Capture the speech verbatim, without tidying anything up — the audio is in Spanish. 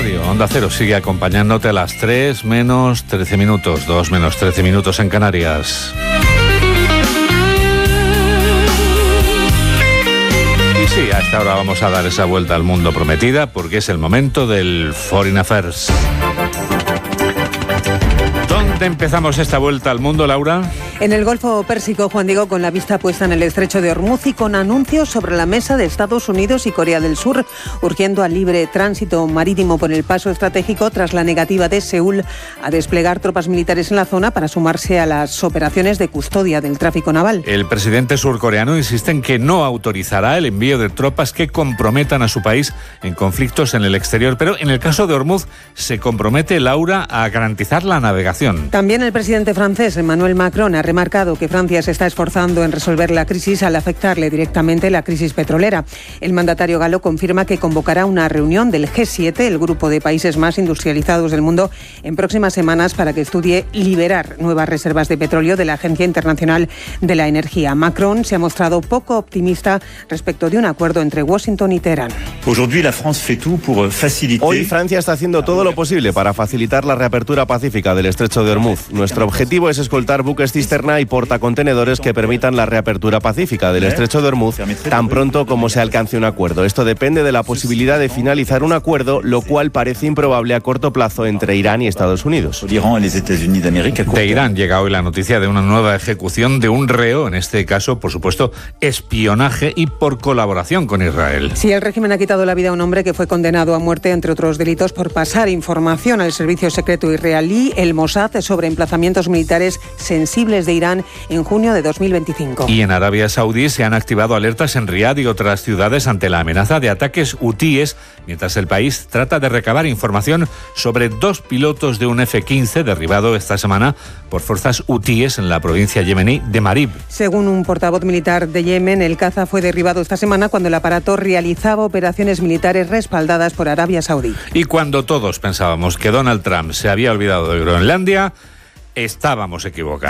Radio. Onda Cero sigue acompañándote a las tres menos trece minutos, dos menos trece minutos en Canarias. Y sí, a esta hora vamos a dar esa vuelta al mundo prometida porque es el momento del Foreign Affairs. ¿Dónde empezamos esta vuelta al mundo, Laura? En el Golfo Pérsico, Juan Diego, con la vista puesta en el estrecho de Hormuz y con anuncios sobre la mesa de Estados Unidos y Corea del Sur, urgiendo al libre tránsito marítimo por el paso estratégico tras la negativa de Seúl a desplegar tropas militares en la zona para sumarse a las operaciones de custodia del tráfico naval. El presidente surcoreano insiste en que no autorizará el envío de tropas que comprometan a su país en conflictos en el exterior, pero en el caso de Hormuz se compromete, Laura, a garantizar la navegación. También el presidente francés, Emmanuel Macron, ha remarcado que Francia se está esforzando en resolver la crisis al afectarle directamente la crisis petrolera. El mandatario galo confirma que convocará una reunión del G siete, el grupo de países más industrializados del mundo, en próximas semanas para que estudie liberar nuevas reservas de petróleo de la Agencia Internacional de la Energía. Macron se ha mostrado poco optimista respecto de un acuerdo entre Washington y Teherán. Hoy Francia está haciendo todo lo posible para facilitar la reapertura pacífica del estrecho de Hormuz. Nuestro objetivo es escoltar buques cisterna y portacontenedores que permitan la reapertura pacífica del estrecho de Hormuz tan pronto como se alcance un acuerdo. Esto depende de la posibilidad de finalizar un acuerdo, lo cual parece improbable a corto plazo entre Irán y Estados Unidos. De Irán llega hoy la noticia de una nueva ejecución de un reo, en este caso, por supuesto, espionaje y por colaboración con Israel. Sí, el régimen ha quitado la vida a un hombre que fue condenado a muerte, entre otros delitos, por pasar información al servicio secreto israelí, el Mossad, sobre emplazamientos militares sensibles de Irán en junio de dos mil veinticinco. Y en Arabia Saudí se han activado alertas en Riad y otras ciudades ante la amenaza de ataques hutíes, mientras el país trata de recabar información sobre dos pilotos de un F quince derribado esta semana por fuerzas hutíes en la provincia yemení de Marib. Según un portavoz militar de Yemen, el caza fue derribado esta semana cuando el aparato realizaba operaciones militares respaldadas por Arabia Saudí. Y cuando todos pensábamos que Donald Trump se había olvidado de Groenlandia, estábamos equivocados.